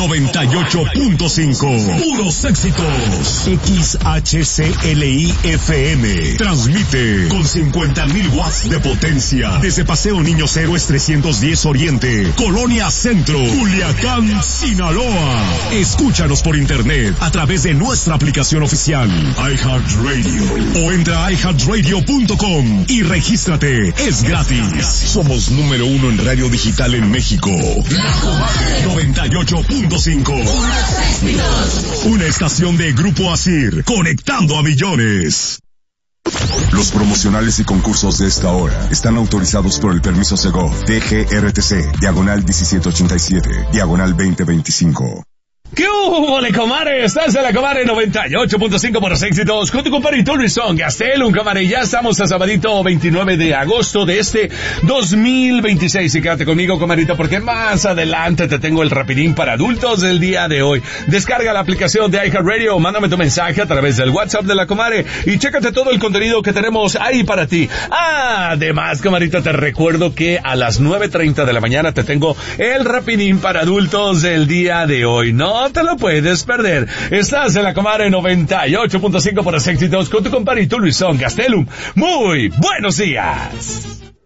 98.5. Puros éxitos. XHCLI FM. Transmite con 50,000 watts de potencia. Desde Paseo Niños Héroes 310 Oriente, Colonia Centro, Culiacán, Sinaloa. Escúchanos por internet a través de nuestra aplicación oficial iHeartRadio o entra a iHeartRadio.com y regístrate. Es gratis. Somos número 1 en radio digital en México. La Comadre 98.5. Una estación de Grupo Asir, conectando a millones. Los promocionales y concursos de esta hora están autorizados por el permiso Segov DGRTC, diagonal 1787, diagonal 2025. ¿Qué hubo, comadre? Estás en la Comadre 98.5 por los éxitos con tu compadrito Luisón Gastelum, comadre. Ya estamos a sabadito 29 de agosto de este 2026. Y quédate conmigo, comadrita, porque más adelante te tengo el rapidín para adultos del día de hoy. Descarga la aplicación de iHeartRadio, mándame tu mensaje a través del WhatsApp de la comadre y chécate todo el contenido que tenemos ahí para ti. Además, comadrita, te recuerdo que a las 9:30 de la mañana te tengo el rapidín para adultos del día de hoy. No te lo puedes perder. Estás en la Comadre 98.5 por los éxitos con tu compadrito Luisón Gastelum. Muy buenos días.